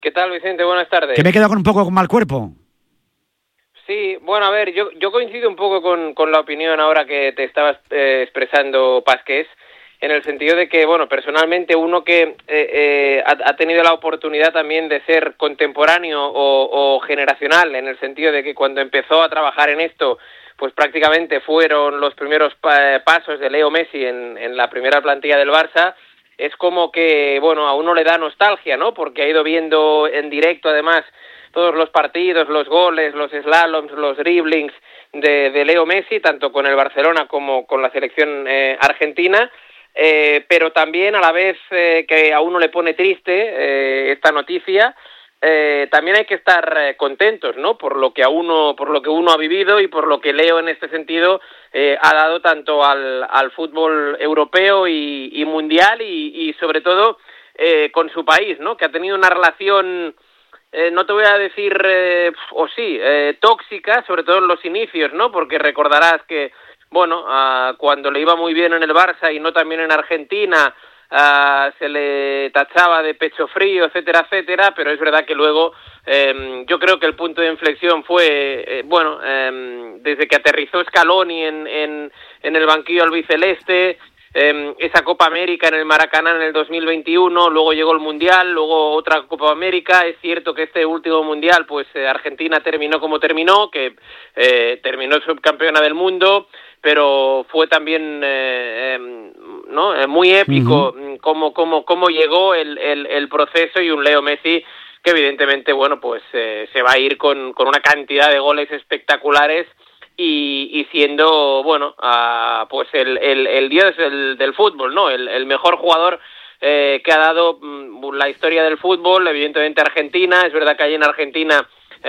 ¿Qué tal, Vicente? Buenas tardes. Que me he quedado con un poco con mal cuerpo. Sí, bueno, a ver, yo coincido un poco con la opinión ahora que te estabas expresando, Pasqués, en el sentido de que, bueno, personalmente uno que ha tenido la oportunidad también de ser contemporáneo o generacional, en el sentido de que cuando empezó a trabajar en esto, pues prácticamente fueron los primeros pasos de Leo Messi en la primera plantilla del Barça. Es como que, bueno, a uno le da nostalgia, ¿no? Porque ha ido viendo en directo, además, todos los partidos, los goles, los slaloms, los driblings de Leo Messi, tanto con el Barcelona como con la selección argentina, pero también a la vez que a uno le pone triste esta noticia, también hay que estar contentos, ¿no? Por lo que uno ha vivido y por lo que Leo en este sentido ha dado tanto al fútbol europeo y mundial y sobre todo con su país, ¿no? Que ha tenido una relación no te voy a decir, tóxica, sobre todo en los inicios, ¿no? Porque recordarás que, bueno, cuando le iba muy bien en el Barça y no también en Argentina, se le tachaba de pecho frío, etcétera, etcétera, pero es verdad que luego yo creo que el punto de inflexión fue, desde que aterrizó Scaloni en el banquillo albiceleste, esa Copa América en el Maracaná en el 2021, luego llegó el Mundial, luego otra Copa América. Es cierto que este último Mundial, pues Argentina terminó como terminó, que terminó subcampeona del mundo, pero fue también muy épico cómo llegó el proceso, y un Leo Messi que evidentemente, bueno, pues se va a ir con una cantidad de goles espectaculares y siendo, bueno, pues el dios del fútbol, ¿no? El mejor jugador que ha dado la historia del fútbol, evidentemente Argentina. Es verdad que allí en Argentina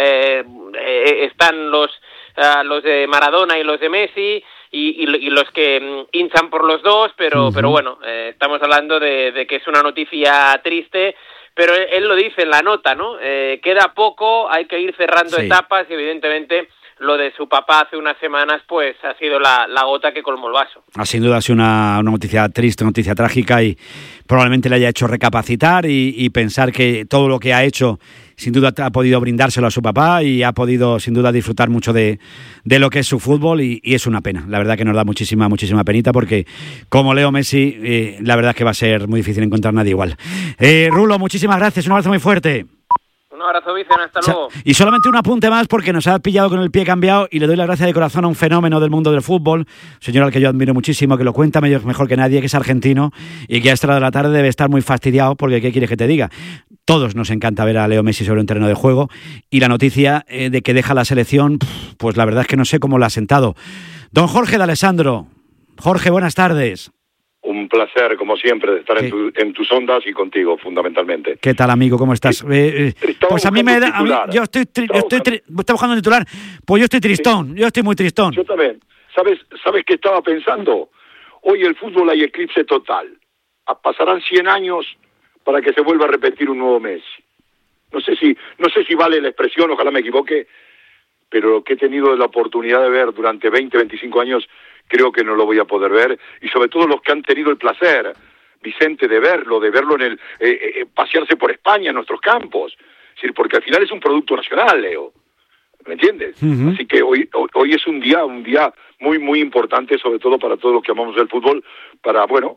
están los de Maradona y los de Messi y los que hinchan por los dos, pero bueno, estamos hablando de que es una noticia triste. Pero él lo dice en la nota, ¿no? Queda poco, hay que ir cerrando etapas y evidentemente lo de su papá hace unas semanas pues ha sido la gota que colmó el vaso. Sin duda ha sido una noticia triste, una noticia trágica, y probablemente le haya hecho recapacitar y pensar que todo lo que ha hecho sin duda ha podido brindárselo a su papá y ha podido sin duda disfrutar mucho de lo que es su fútbol, y es una pena. La verdad que nos da muchísima penita, porque como Leo Messi la verdad que va a ser muy difícil encontrar nadie igual. Rulo, muchísimas gracias, un abrazo muy fuerte. Un abrazo, Vicen, hasta luego. Y solamente un apunte más, porque nos ha pillado con el pie cambiado, y le doy la gracia de corazón a un fenómeno del mundo del fútbol, señor al que yo admiro muchísimo, que lo cuenta mejor que nadie, que es argentino y que a esta hora de la tarde debe estar muy fastidiado, porque ¿qué quieres que te diga? Todos nos encanta ver a Leo Messi sobre un terreno de juego, y la noticia de que deja la selección, pues la verdad es que no sé cómo la ha sentado. Don Jorge de Alessandro. Jorge, buenas tardes. Un placer, como siempre, de estar en tus ondas y contigo, fundamentalmente. ¿Qué tal, amigo? ¿Cómo estás? Pues a mí me da... yo estoy está buscando un titular. Pues yo estoy tristón, sí. Yo estoy muy tristón. Yo también. ¿Sabes qué estaba pensando? Hoy el fútbol hay eclipse total. Pasarán 100 años para que se vuelva a repetir un nuevo Messi. No sé si vale la expresión, ojalá me equivoque, pero lo que he tenido la oportunidad de ver durante 20, 25 años, creo que no lo voy a poder ver, y sobre todo los que han tenido el placer, Vicente, de verlo en pasearse por España, en nuestros campos. Es decir, porque al final es un producto nacional, Leo. ¿Me entiendes? Uh-huh. Así que hoy es un día muy, muy importante, sobre todo para todos los que amamos el fútbol, para, bueno,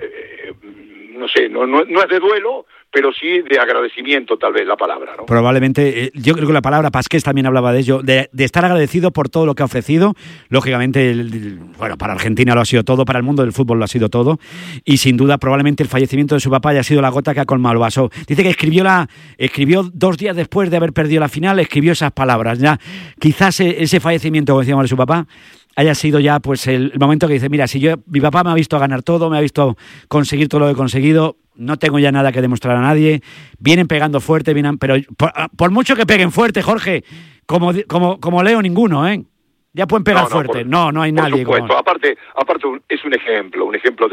no sé, no es de duelo, pero sí de agradecimiento, tal vez la palabra, ¿no? Probablemente, yo creo que la palabra, Pasqués también hablaba de ello, de estar agradecido por todo lo que ha ofrecido. Lógicamente, bueno, para Argentina lo ha sido todo, para el mundo del fútbol lo ha sido todo, y sin duda probablemente el fallecimiento de su papá haya sido la gota que ha colmado el vaso. Dice que escribió 2 días después de haber perdido la final, escribió esas palabras. Ya quizás ese fallecimiento, como decíamos, de su papá, haya sido ya pues el momento que dice, mira, si mi papá me ha visto ganar todo, me ha visto conseguir todo lo que he conseguido, no tengo ya nada que demostrar a nadie. Vienen pegando fuerte, pero por mucho que peguen fuerte, Jorge, como Leo, ninguno, ¿eh? Ya pueden pegar fuerte. No hay nadie. Por supuesto. Aparte es un ejemplo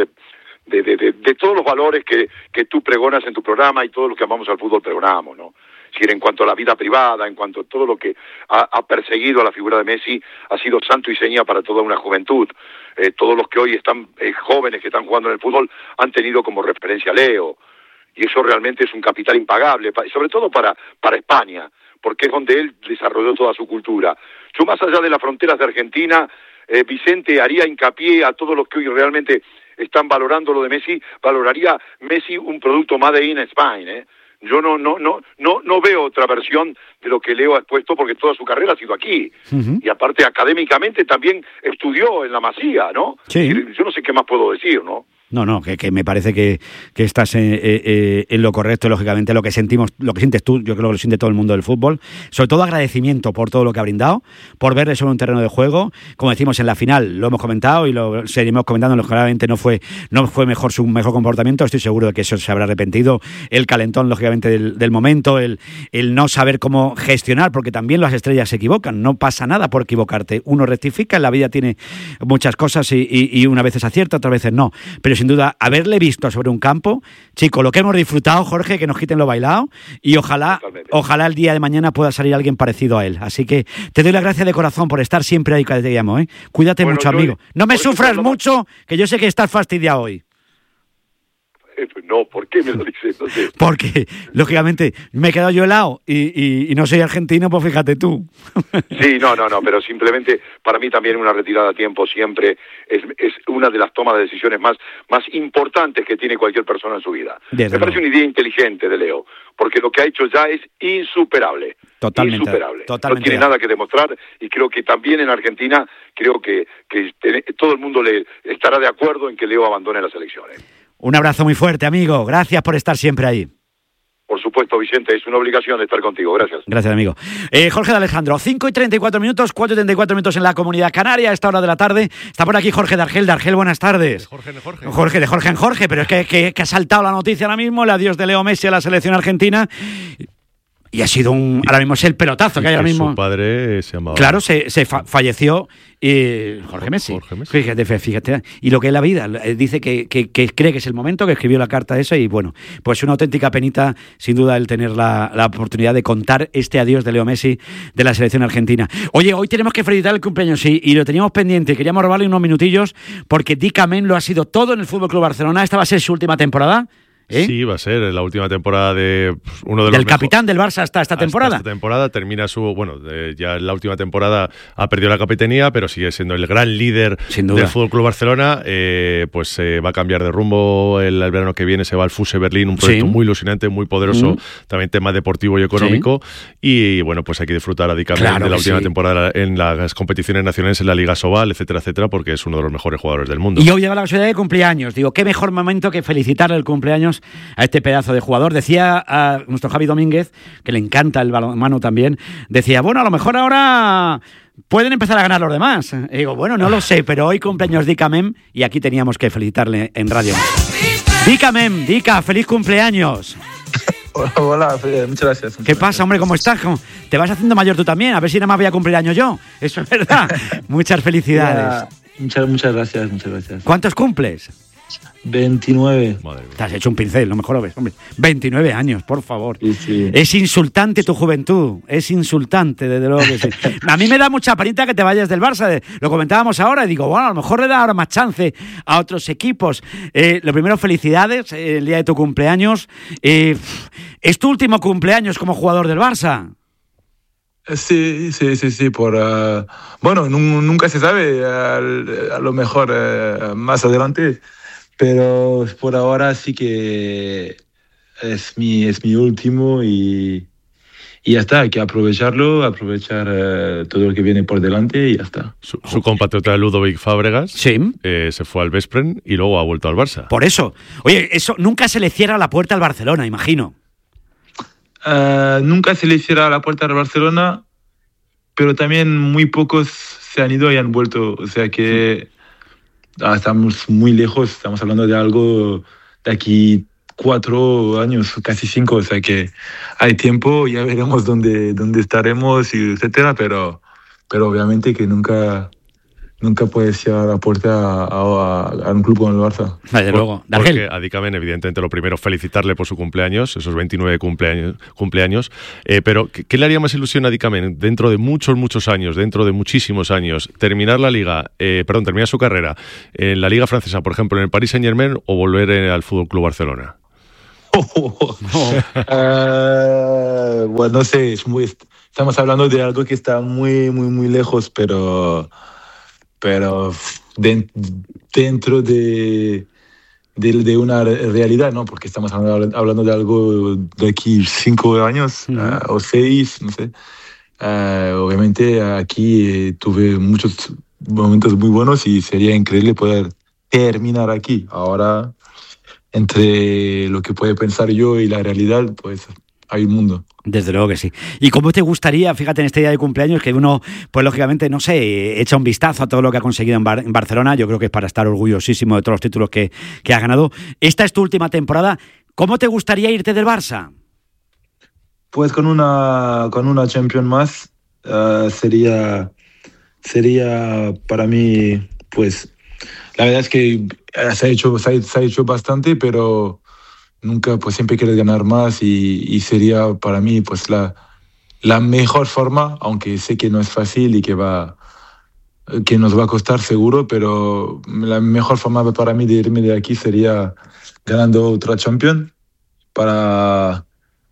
de todos los valores que tú pregonas en tu programa, y todos los que amamos al fútbol pregonamos, ¿no? Es decir, en cuanto a la vida privada, en cuanto a todo lo que ha perseguido a la figura de Messi, ha sido santo y seña para toda una juventud. Todos los que hoy están jóvenes que están jugando en el fútbol han tenido como referencia a Leo. y eso realmente es un capital impagable, sobre todo para España, porque es donde él desarrolló toda su cultura. Yo, más allá de las fronteras de Argentina, Vicente, haría hincapié a todos los que hoy realmente están valorando lo de Messi, valoraría Messi un producto made in Spain, Yo no veo otra versión de lo que Leo ha expuesto, porque toda su carrera ha sido aquí. Uh-huh. Y aparte, académicamente también estudió en la Masía, ¿no? Sí. Yo no sé qué más puedo decir, ¿no? No, que me parece que estás en lo correcto, lógicamente, lo que sentimos, lo que sientes tú, yo creo que lo siente todo el mundo del fútbol. Sobre todo agradecimiento por todo lo que ha brindado, por verle sobre un terreno de juego. Como decimos en la final, lo hemos comentado y lo seguiremos comentando, lógicamente no fue mejor su mejor comportamiento, estoy seguro de que eso se habrá arrepentido. El calentón, lógicamente, del momento, el no saber cómo gestionar, porque también las estrellas se equivocan, no pasa nada por equivocarte. Uno rectifica, en la vida tiene muchas cosas y una veces acierta, otras veces no. Pero sin duda, haberle visto sobre un campo, chico, lo que hemos disfrutado, Jorge, que nos quiten lo bailado, y ojalá el día de mañana pueda salir alguien parecido a él. Así que te doy las gracias de corazón por estar siempre ahí cuando te llamo, Cuídate mucho, amigo. No me sufras mucho, que yo sé que estás fastidiado hoy. No, ¿por qué me lo dices? No sé. Porque, lógicamente, me he quedado yo helado y no soy argentino, pues fíjate tú. Sí, no, pero simplemente para mí también una retirada a tiempo siempre es una de las tomas de decisiones más importantes que tiene cualquier persona en su vida. Me parece una idea inteligente de Leo, porque lo que ha hecho ya es insuperable. Totalmente. Insuperable. No tiene nada que demostrar, y creo que también en Argentina, creo que todo el mundo le estará de acuerdo en que Leo abandone las elecciones. Un abrazo muy fuerte, amigo. Gracias por estar siempre ahí. Por supuesto, Vicente, es una obligación estar contigo. Gracias. Gracias, amigo. Jorge de Alejandro, 5:34 minutos, 4:34 minutos en la Comunidad Canaria, a esta hora de la tarde. Está por aquí Jorge de Argel. De Argel, buenas tardes. De Jorge en Jorge, pero es que ha saltado la noticia ahora mismo, el adiós de Leo Messi a la selección argentina. Y ha sido ahora mismo es el pelotazo que hay ahora mismo. Su padre se llamaba... Claro, se falleció Jorge Messi. Fíjate. Y lo que es la vida. Dice que cree que es el momento, que escribió la carta esa, y bueno, pues una auténtica penita, sin duda, el tener la oportunidad de contar este adiós de Leo Messi de la selección argentina. Oye, hoy tenemos que felicitar el cumpleaños, y lo teníamos pendiente. Queríamos robarle unos minutillos, porque Dick Amen lo ha sido todo en el FC Barcelona. Esta va a ser su última temporada. Sí, va a ser la última temporada de uno de los del capitán del Barça hasta esta temporada. Esta temporada termina ya en la última temporada ha perdido la capitanía, pero sigue siendo el gran líder del FC Barcelona. Pues va a cambiar de rumbo el verano que viene, se va al FUSE Berlín, un proyecto muy ilusionante, muy poderoso, también tema deportivo y económico. Y bueno, pues hay que disfrutar a Dick Amen de la última temporada en las competiciones nacionales, en la Liga Sobal, etcétera, porque es uno de los mejores jugadores del mundo. Y hoy llega la posibilidad de cumpleaños. Digo, qué mejor momento que felicitarle el cumpleaños a este pedazo de jugador. Decía a nuestro Javi Domínguez, que le encanta el balonmano también, decía, bueno, a lo mejor ahora pueden empezar a ganar los demás. Y digo, bueno, no lo sé, pero hoy cumpleaños Dick Amen, y aquí teníamos que felicitarle en radio. Dick Amen, Dica, feliz cumpleaños. Hola, muchas gracias. ¿Qué pasa, hombre? ¿Cómo estás? Te vas haciendo mayor tú también, a ver si nada más voy a cumpleaños yo. Eso es verdad. Muchas felicidades. Muchas gracias. ¿Cuántos cumples? 29. Te has hecho un pincel, no me jorobes, hombre. 29 años, por favor. Sí. Es insultante tu juventud, es insultante, desde luego que sí. A mí me da mucha penita que te vayas del Barça, lo comentábamos ahora, y digo, bueno, a lo mejor le da ahora más chance a otros equipos. Lo primero, felicidades, el día de tu cumpleaños. ¿Es tu último cumpleaños como jugador del Barça? Sí, bueno, nunca se sabe, a lo mejor más adelante, pero por ahora sí que es mi último, y ya está, hay que aprovechar todo lo que viene por delante, y ya está. Su compatriota Ludovic Fábregas se fue al Veszprém y luego ha vuelto al Barça. Por eso. Oye, eso nunca se le cierra la puerta al Barcelona, imagino. Nunca se le cierra la puerta al Barcelona, pero también muy pocos se han ido y han vuelto. O sea que estamos muy lejos, estamos hablando de algo de aquí 4 años, casi 5. O sea que hay tiempo, ya veremos dónde estaremos, y etcétera, pero obviamente que nunca puedes cerrar la puerta a un club como el Barça. Desde luego. Porque a Dick Amen, evidentemente, lo primero, felicitarle por su cumpleaños, esos 29 cumpleaños. Pero, ¿qué le haría más ilusión a Dick Amen dentro de muchos años, dentro de muchísimos años? ¿Terminar terminar su carrera en la Liga Francesa, por ejemplo, en el Paris Saint-Germain, o volver al FC Barcelona? Bueno, no sé, estamos hablando de algo que está muy, muy, muy lejos, pero dentro de una realidad, ¿no? Porque estamos hablando de algo de aquí 5 años o 6, no sé. Obviamente aquí tuve muchos momentos muy buenos y sería increíble poder terminar aquí. Ahora, entre lo que puede pensar yo y la realidad, pues hay un mundo. Desde luego que sí. ¿Y cómo te gustaría, fíjate, en este día de cumpleaños, que uno, pues lógicamente, no sé, echa un vistazo a todo lo que ha conseguido en Barcelona? Yo creo que es para estar orgullosísimo de todos los títulos que ha ganado. Esta es tu última temporada. ¿Cómo te gustaría irte del Barça? Pues con una Champions más sería para mí, pues la verdad es que se ha hecho bastante, pero nunca, pues siempre quieres ganar más y sería para mí pues la mejor forma, aunque sé que no es fácil y que nos va a costar seguro, pero la mejor forma para mí de irme de aquí sería ganando otra Champions para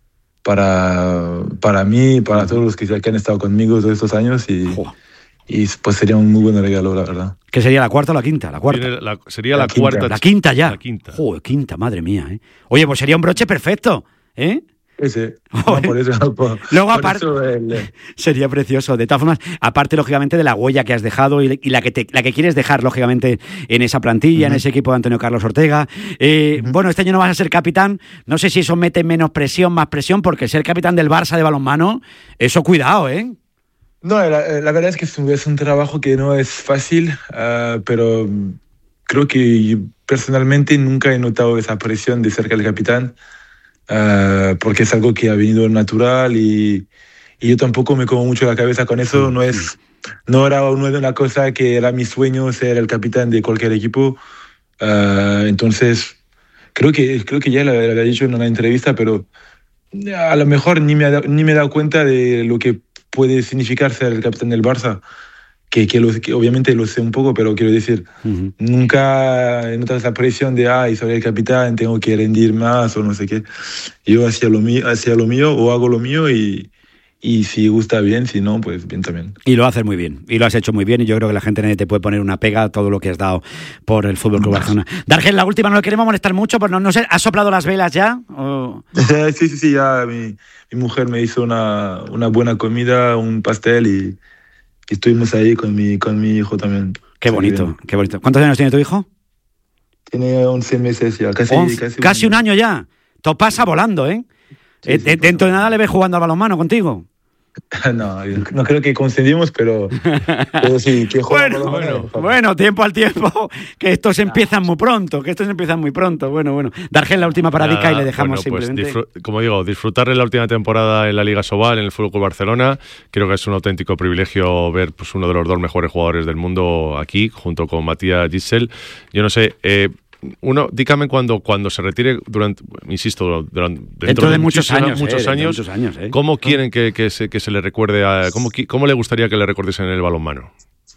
mí, para todos los que han estado conmigo todos estos años y pues sería un muy buen regalo, la verdad. ¿Qué sería, la cuarta o la quinta? La cuarta. Sería la cuarta. La quinta ya. La quinta. Joder, quinta, madre mía, ¿eh? Oye, pues sería un broche perfecto, ¿eh? Sí. No, por eso, luego, aparte, sería precioso. De todas formas, aparte, lógicamente, de la huella que has dejado y la que quieres dejar, lógicamente, en esa plantilla, en ese equipo de Antonio Carlos Ortega. Bueno, este año no vas a ser capitán. No sé si eso mete menos presión, más presión, porque ser capitán del Barça de balonmano, eso cuidado, ¿eh? No, la verdad es que es un trabajo que no es fácil, pero creo que personalmente nunca he notado esa presión de ser el capitán. Porque es algo que ha venido natural y yo tampoco me como mucho la cabeza con eso. No era una cosa que era mi sueño ser el capitán de cualquier equipo. Entonces creo que ya lo había dicho en una entrevista, pero a lo mejor ni me he dado cuenta de lo que puede significar ser el capitán del Barça. Que obviamente lo sé un poco, pero quiero decir, nunca he notado esa presión de soy el capitán, tengo que rendir más o no sé qué. Yo hacía lo mío o hago lo mío y si gusta bien, si no, pues bien también. Y lo haces muy bien, y lo has hecho muy bien, y yo creo que la gente nadie te puede poner una pega a todo lo que has dado por el Fútbol Club Barcelona. Dargel, la última, no le queremos molestar mucho, pero no sé, ¿has soplado las velas ya? ¿O? Sí, ya mi mujer me hizo una buena comida, un pastel y estuvimos ahí con mi hijo también. Qué bonito, qué bonito. ¿Cuántos años tiene tu hijo? Tiene 11 meses ya, casi un año ya. Todo pasa volando, ¿eh? Sí, dentro de nada le ves jugando al balonmano contigo. No creo que concedimos, pero sí, que juega bueno, tiempo al tiempo, que estos empiezan muy pronto, Bueno. Dargel, la última paradica y le dejamos simplemente. Pues como digo, disfrutar de la última temporada en la Liga Sobal, en el Fútbol Club Barcelona. Creo que es un auténtico privilegio ver pues uno de los dos mejores jugadores del mundo aquí, junto con Matías Gisel. Yo no sé, dígame cuando se retire dentro de muchos años, ¿cómo quieren que se le recuerde cómo le gustaría que le recordiesen en el balonmano?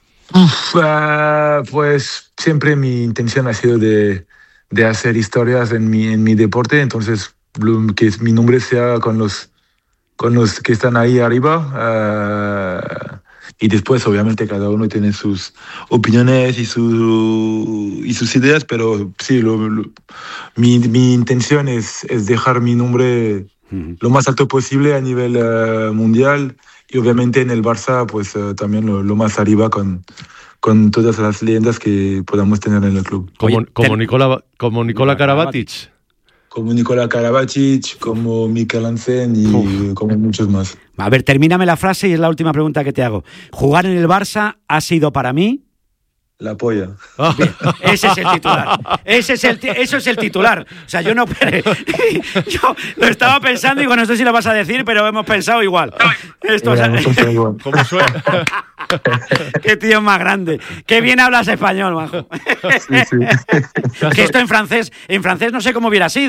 Pues siempre mi intención ha sido de hacer historias en mi deporte, entonces que mi nombre sea con los que están ahí arriba. Y después, obviamente, cada uno tiene sus opiniones y sus ideas, pero sí, mi intención es dejar mi nombre lo más alto posible a nivel mundial y obviamente en el Barça, pues también lo más arriba con todas las leyendas que podamos tener en el club. Como Nikola Karabatic. Como Nikola Karabatic, como Mikel Hansen y como muchos más. A ver, termíname la frase y es la última pregunta que te hago. ¿Jugar en el Barça ha sido para mí? La polla. Bien, ese es el titular. Eso es el titular. O sea, yo lo estaba pensando y digo, no sé si lo vas a decir, pero hemos pensado igual. ¿Cómo suena? Qué tío más grande. Qué bien hablas español, majo. Sí. Que esto en francés no sé cómo hubiera sido.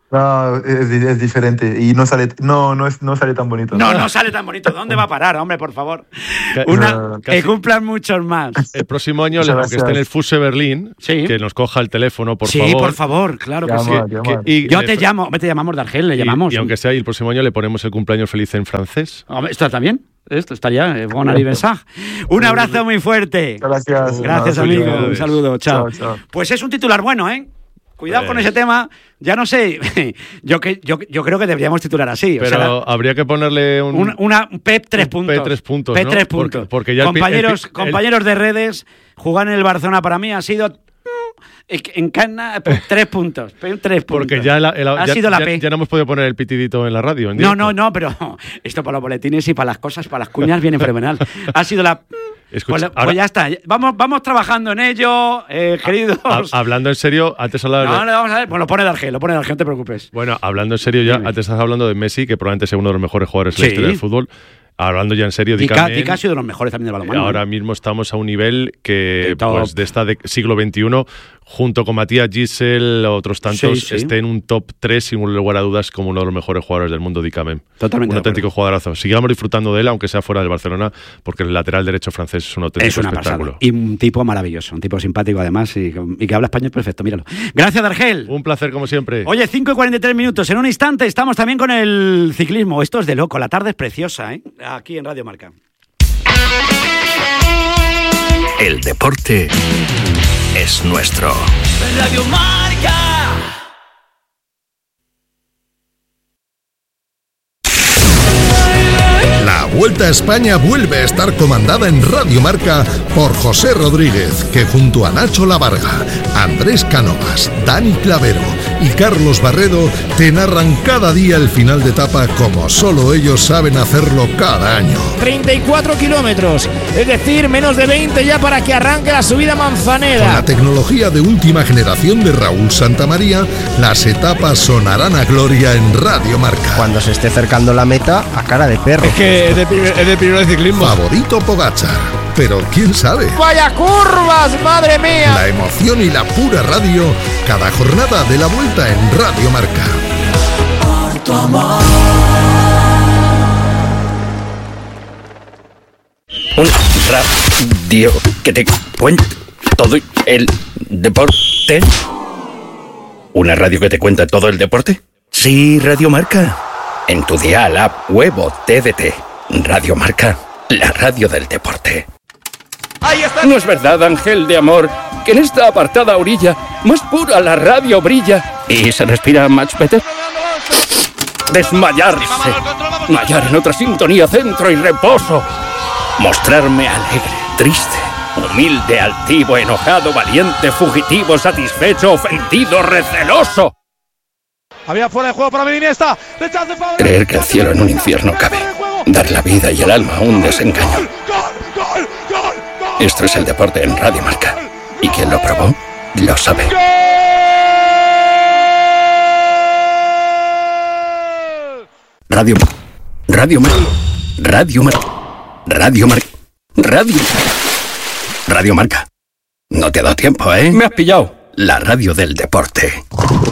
No, es diferente y no sale tan bonito. No sale tan bonito. ¿Dónde va a parar, hombre, por favor? Que cumplan muchos más. El próximo año, aunque esté en el Fuse Berlín, que nos coja el teléfono, por favor. Sí, por favor, claro que sí. Yo te llamamos de Argel, le llamamos. Y aunque sea, y el próximo año le ponemos el cumpleaños feliz en francés. ¿Esto también? Esto estaría bon anniversaire. Un abrazo muy fuerte. Gracias, amigo. Un saludo. Chao. Pues es un titular bueno, ¿eh? Cuidado con ese tema. Ya no sé. Yo creo que deberíamos titular así. Pero habría que ponerle una PEP 3 puntos. P3 puntos. P3 ¿no? puntos. Porque ya compañeros de redes, jugar en el Barcelona para mí ha sido. En Cana, 3 puntos. 3 puntos. Porque ya sido la P. Ya no hemos podido poner el pitidito en la radio. No, pero esto para los boletines y para las cosas, para las cuñas, viene fenomenal. Ha sido la. Escucha, pues ya está. Vamos trabajando en ello, queridos. Hablando en serio, antes hablaba. No, vamos a ver. Bueno, lo pone Dargel, no te preocupes. Bueno, hablando en serio, antes estás hablando de Messi, que probablemente sea uno de los mejores jugadores de la historia del fútbol. Hablando ya en serio, Dika ha sido de los mejores también del balonmano. Ahora mismo estamos a un nivel que pues, de siglo XXI, junto con Matías Gisel, otros tantos, esté en un top 3 sin lugar a dudas como uno de los mejores jugadores del mundo, Dicamem. Totalmente. Un auténtico jugadorazo. Sigamos disfrutando de él, aunque sea fuera del Barcelona, porque el lateral derecho francés es un auténtico espectáculo. Y un tipo maravilloso, un tipo simpático además y que habla español perfecto, míralo. Gracias, Dargel. Un placer como siempre. Oye, 5:43 minutos. En un instante estamos también con el ciclismo. Esto es de loco, la tarde es preciosa, ¿eh? Aquí en Radio Marca. El deporte es nuestro. Radio Marca. La Vuelta a España vuelve a estar comandada en Radio Marca por José Rodríguez, que junto a Nacho Lavarga, Andrés Cánovas, Dani Clavero y Carlos Barredo te narran cada día el final de etapa como solo ellos saben hacerlo cada año. 34 kilómetros, es decir, menos de 20 ya para que arranque la subida Manzaneda. Con la tecnología de última generación de Raúl Santamaría, las etapas sonarán a gloria en Radio Marca. Cuando se esté acercando la meta, a cara de perro. Es que es de primero de ciclismo. Favorito Pogačar, pero quién sabe. ¡Vaya curvas, madre mía! La emoción y la pura radio, cada jornada de la Vuelta en Radio Marca. Por tu amor. Un radio que te cuente todo el deporte. ¿Una radio que te cuenta todo el deporte? Sí, Radio Marca. En tu dial, app, web o TDT. Radio Marca, la radio del deporte. Ahí está. ¿No es verdad, ángel de amor, que en esta apartada orilla más pura la radio brilla y se respira much better? Desmayarse, mallar en otra sintonía, centro y reposo. Mostrarme alegre, triste, humilde, altivo, enojado, valiente, fugitivo, satisfecho, ofendido, receloso. Había fuera de juego para Iniesta. Creer que el cielo en un infierno cabe. Dar la vida y el alma a un desengaño. Esto es el deporte en Radio Marca. Y quien lo probó, lo sabe. Radio Marca. No te ha dado tiempo, ¿eh? Me has pillado. La radio del deporte.